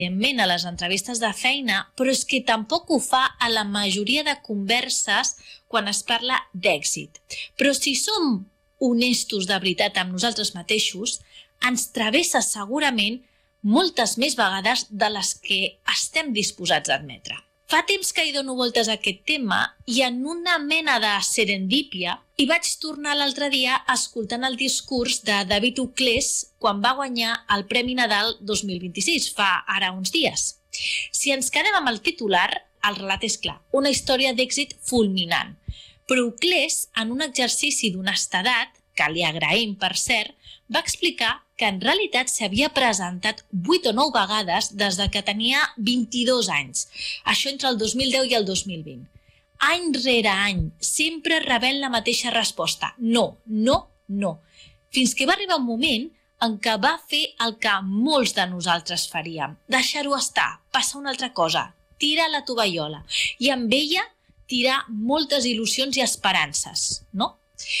evidentment a les entrevistes de feina, però és que tampoc ho fa a la majoria de converses quan es parla d'èxit. Però si som honestos de veritat amb nosaltres mateixos, ens travessa segurament moltes més vegades de les que estem disposats a admetre. Fa temps que hi dono voltes a aquest tema i en una mena de serendípia hi vaig tornar l'altre dia escoltant el discurs de David Uclés quan va guanyar el Premi Nadal 2026, fa ara uns dies. Si ens quedem amb el titular, el relat és clar, una història d'èxit fulminant. Però Uclés, en un exercici d'honestedat, que li agraïm per cert, va explicar que en realitat s'havia presentat 8 o 9 vegades des que tenia 22 anys. Això entre el 2010 i el 2020. Any rere any, sempre rebent la mateixa resposta. No, no, no. Fins que va arribar un moment en què va fer el que molts de nosaltres faríem. Deixar-ho estar, passar una altra cosa, tirar la tovallola. I amb ella tirar moltes il·lusions i esperances, no?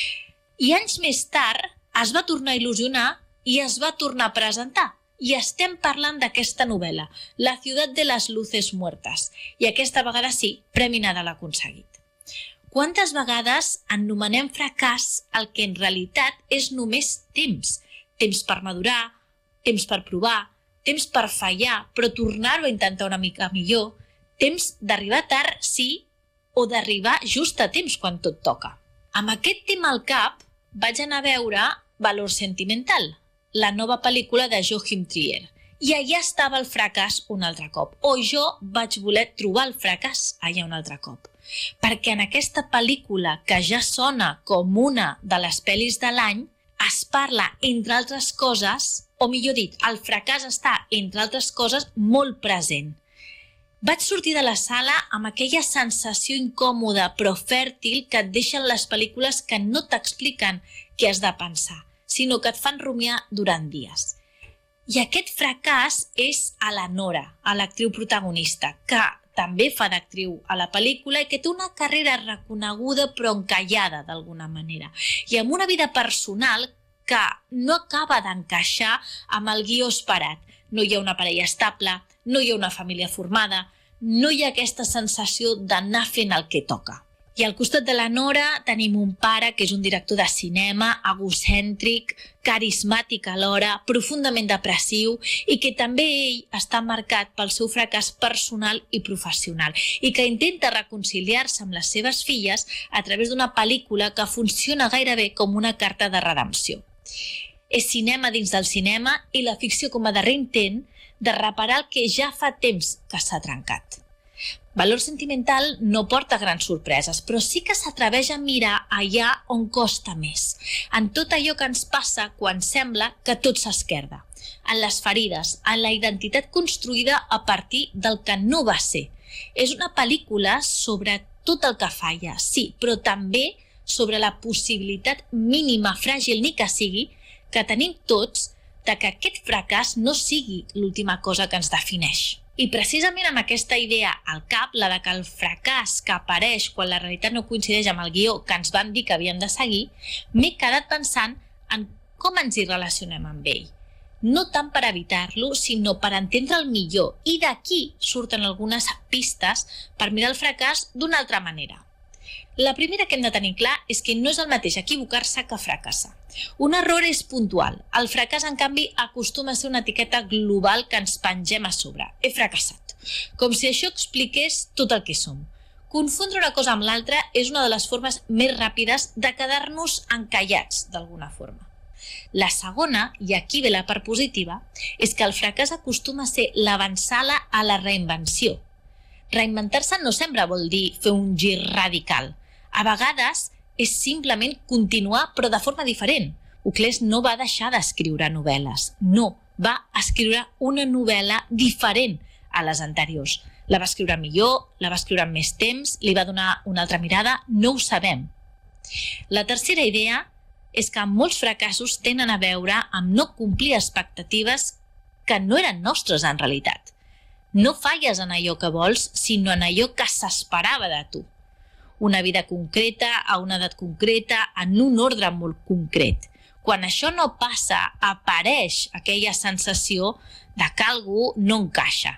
I anys més tard es va tornar a il·lusionar i es va tornar a presentar. I estem parlant d'aquesta novel·la, La ciutat de les luces muertas. I aquesta vegada sí, Premi Nadal aconseguit. Quantes vegades anomenem fracàs el que en realitat és només temps? Temps per madurar, temps per provar, temps per fallar, però tornar-ho a intentar una mica millor, temps d'arribar tard, sí, o d'arribar just a temps quan tot toca. Amb aquest tema al cap, vaig anar a veure Valor sentimental, la nova pel·lícula de Joachim Trier. I allà estava el fracàs un altre cop. O jo vaig voler trobar el fracàs allà un altre cop. Perquè en aquesta pel·lícula, que ja sona com una de les pel·lis de l'any, es parla, entre altres coses, o millor dit, el fracàs està, entre altres coses, molt present. Vaig sortir de la sala amb aquella sensació incòmoda però fèrtil que et deixen les pel·lícules que no t'expliquen què has de pensar, sinó que et fan rumiar durant dies. I aquest fracàs és a la Nora, a l'actriu protagonista, que també fa d'actriu a la pel·lícula i que té una carrera reconeguda però encallada d'alguna manera. I amb una vida personal que no acaba d'encaixar amb el guió esperat. No hi ha una parella estable, no hi ha una família formada, no hi ha aquesta sensació d'anar fent el que toca. I al costat de la Nora tenim un pare que és un director de cinema, egocèntric, carismàtic alhora, profundament depressiu i que també ell està marcat pel seu fracàs personal i professional i que intenta reconciliar-se amb les seves filles a través d'una pel·lícula que funciona gairebé com una carta de redempció. És cinema dins del cinema i la ficció com a darrer intent de reparar el que ja fa temps que s'ha trencat. Valor sentimental no porta grans sorpreses, però sí que s'atreveix a mirar allà on costa més, en tot allò que ens passa quan sembla que tot s'esquerda, en les ferides, en la identitat construïda a partir del que no va ser. És una pel·lícula sobre tot el que falla, sí, però també sobre la possibilitat mínima, fràgil ni que sigui, que tenim tots de que aquest fracàs no sigui l'última cosa que ens defineix. I precisament amb aquesta idea al cap, la de que el fracàs que apareix quan la realitat no coincideix amb el guió que ens van dir que havíem de seguir, m'he quedat pensant en com ens hi relacionem amb ell. No tant per evitar-lo, sinó per entendre'l millor. I d'aquí surten algunes pistes per mirar el fracàs d'una altra manera. La primera que hem de tenir clar és que no és el mateix equivocar-se que fracassar. Un error és puntual. El fracàs, en canvi, acostuma a ser una etiqueta global que ens pengem a sobre. He fracassat. Com si això expliqués tot el que som. Confondre una cosa amb l'altra és una de les formes més ràpides de quedar-nos encallats d'alguna forma. La segona, i aquí ve la part positiva, és que el fracàs acostuma a ser l'avançala a la reinvenció. Reinventar-se no sempre vol dir fer un gir radical. A vegades és simplement continuar, però de forma diferent. Uclés no va deixar d'escriure novel·les. No, va escriure una novel·la diferent a les anteriors. La va escriure millor, la va escriure amb més temps, li va donar una altra mirada, no ho sabem. La tercera idea és que molts fracassos tenen a veure amb no complir expectatives que no eren nostres en realitat. No falles en allò que vols, sinó en allò que s'esperava de tu. Una vida concreta, a una edat concreta, en un ordre molt concret. Quan això no passa, apareix aquella sensació de que algú no encaixa.